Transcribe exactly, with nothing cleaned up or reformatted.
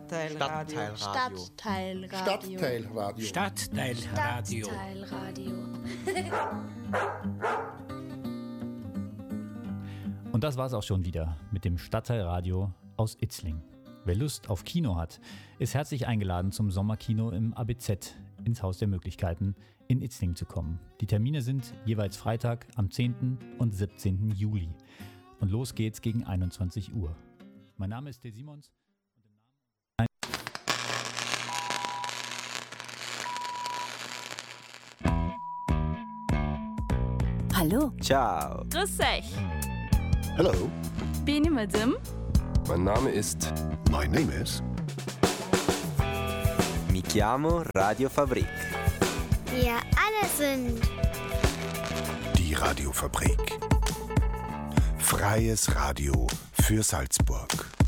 Stadtteilradio. Stadtteilradio. Stadtteilradio. Stadtteilradio. Und das war's auch schon wieder mit dem Stadtteilradio aus Itzling. Wer Lust auf Kino hat, ist herzlich eingeladen, zum Sommerkino im A B Z ins Haus der Möglichkeiten in Itzling zu kommen. Die Termine sind jeweils Freitag am zehnten und siebzehnten Juli. Und los geht's gegen einundzwanzig Uhr. Mein Name ist Till Simons. Hallo. Ciao. Grüß euch. Hello. Bin ich mit dem? Mein Name ist... My name is... Mi chiamo Radio Fabrik. Wir alle sind... Die Radiofabrik. Freies Radio für Salzburg.